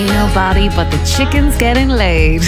Nobody but the chicken's getting laid.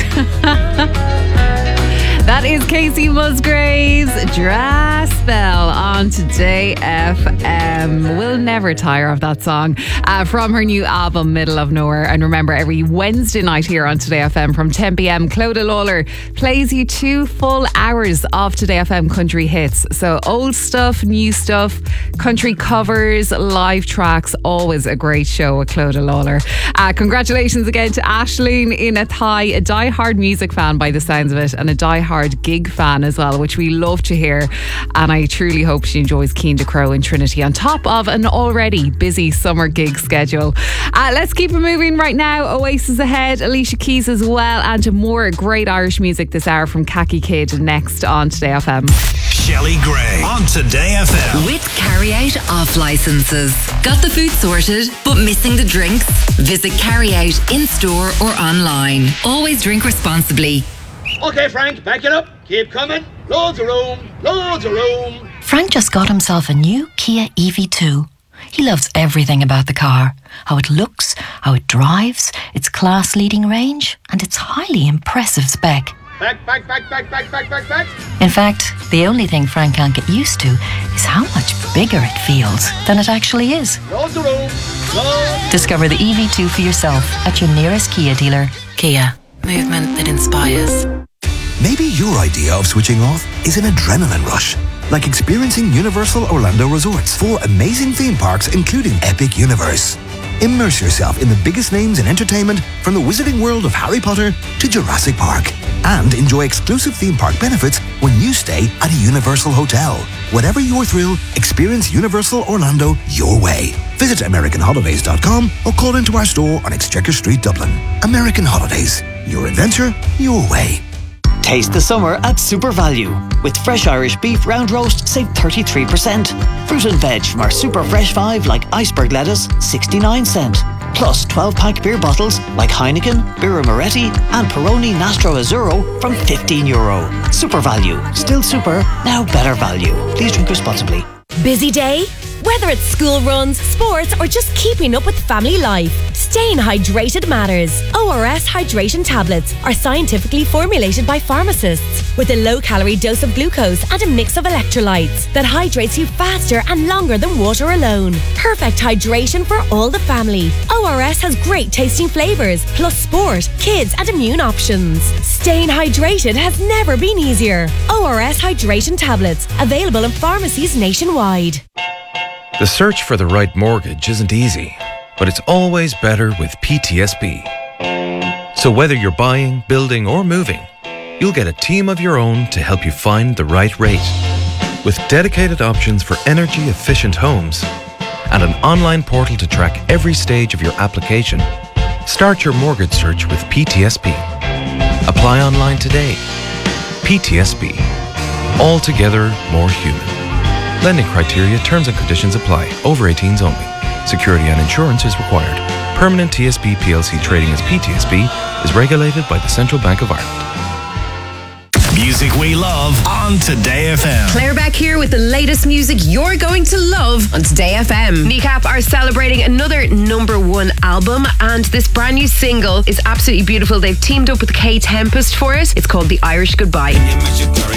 That is Casey Musgraves' Dry Spell on Today FM. We'll never tire of that song from her new album Middle of Nowhere. And remember, every Wednesday night here on Today FM from 10 p.m, Clodagh Lawler plays you 2 full hours of Today FM country hits. So old stuff, new stuff, country covers, live tracks. Always a great show with Clodagh Lawler. Congratulations again to Aisling in Athy, a die-hard music fan by the sounds of it, and a die-hard gig fan as well, which we love to hear. And I truly hope she enjoys Keen to Crow in Trinity on top of an already busy summer gig schedule. Let's keep it moving right now. Oasis ahead, Alicia Keys as well, and more great Irish music this hour from Khaki Kid next on Today FM. Shelley Gray on Today FM. With carry-out off licenses. Got the food sorted, but missing the drinks? Visit carry-out in-store or online. Always drink responsibly. Okay, Frank, back it up. Keep coming. Loads of room. Loads of room. Frank just got himself a new Kia EV2. He loves everything about the car. How it looks, how it drives, its class-leading range, and its highly impressive spec. Back. In fact, the only thing Frank can't get used to is how much bigger it feels than it actually is. Loads of room. Discover the EV2 for yourself at your nearest Kia dealer. Kia. Movement that inspires. Maybe your idea of switching off is an adrenaline rush, like experiencing Universal Orlando Resort's 4 amazing theme parks, including Epic Universe. Immerse yourself in the biggest names in entertainment, from the wizarding world of Harry Potter to Jurassic Park. And enjoy exclusive theme park benefits when you stay at a Universal hotel. Whatever your thrill, experience Universal Orlando your way. Visit AmericanHolidays.com or call into our store on Exchequer Street, Dublin. American Holidays. Your adventure, your way. Taste the summer at Super Value. With fresh Irish beef round roast, save 33%. Fruit and veg from our Super Fresh 5 like iceberg lettuce, 69 cent. Plus 12-pack beer bottles like Heineken, Birra Moretti and Peroni Nastro Azzurro from €15. Super Value. Still super, now better value. Please drink responsibly. Busy day? Whether it's school runs, sports, or just keeping up with family life, staying hydrated matters. ORS hydration tablets are scientifically formulated by pharmacists with a low-calorie dose of glucose and a mix of electrolytes that hydrates you faster and longer than water alone. Perfect hydration for all the family. ORS has great tasting flavours, plus sport, kids and immune options. Staying hydrated has never been easier. ORS hydration tablets, available in pharmacies nationwide. The search for the right mortgage isn't easy, but it's always better with PTSB. So whether you're buying, building or moving, you'll get a team of your own to help you find the right rate. With dedicated options for energy-efficient homes and an online portal to track every stage of your application, start your mortgage search with PTSB. Apply online today. PTSB. Altogether more human. Lending criteria, terms and conditions apply. Over 18s only. Security and insurance is required. Permanent TSB PLC trading as PTSB is regulated by the Central Bank of Ireland. Music we love on Today FM. Claire back here with the latest music you're going to love on Today FM. Kneecap are celebrating another #1 album, and this brand new single is absolutely beautiful. They've teamed up with K Tempest for it. It's called The Irish Goodbye.